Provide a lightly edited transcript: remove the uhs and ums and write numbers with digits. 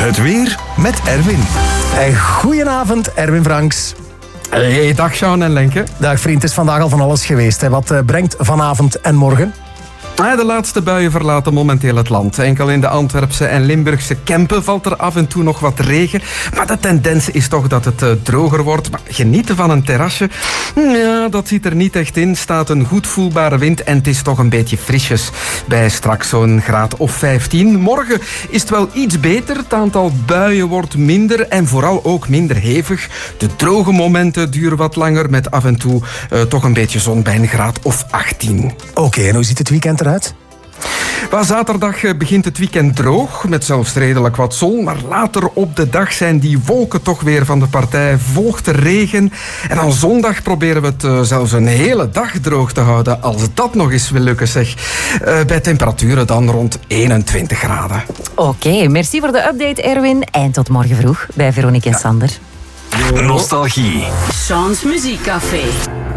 Het weer met Erwin. Goedenavond, Erwin Franks. Hey, dag Sean en Lenke. Dag vriend, het is vandaag al van alles geweest. Hè. Wat brengt vanavond en morgen? De laatste buien verlaten momenteel het land. Enkel in de Antwerpse en Limburgse Kempen valt er af en toe nog wat regen. Maar de tendens is toch dat het droger wordt. Maar genieten van een terrasje, ja, dat zit er niet echt in. Staat een goed voelbare wind en het is toch een beetje frisjes. Bij straks zo'n graad of 15. Morgen is het wel iets beter. Het aantal buien wordt minder en vooral ook minder hevig. De droge momenten duren wat langer met af en toe toch een beetje zon bij een graad of 18. Oké, en hoe ziet het weekend eruit? Zaterdag begint het weekend droog, met zelfs redelijk wat zon. Maar later op de dag zijn die wolken toch weer van de partij. Volgt de regen. En aan zondag proberen we het zelfs een hele dag droog te houden. Als dat nog eens wil lukken, zeg. Bij temperaturen dan rond 21 graden. Oké, merci voor de update, Erwin. En tot morgen vroeg bij Veronique en Sander. Nostalgie. Sean's Muziekcafé.